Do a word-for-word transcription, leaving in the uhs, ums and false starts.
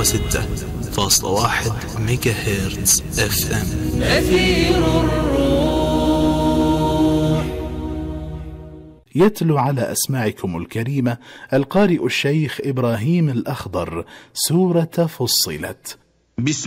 وستة فاصلة واحد ميجا هرتز اف ام. أثير الروح. يتلو على أسماعكم الكريمة القارئ الشيخ إبراهيم الأخضر سورة فصلت. بسم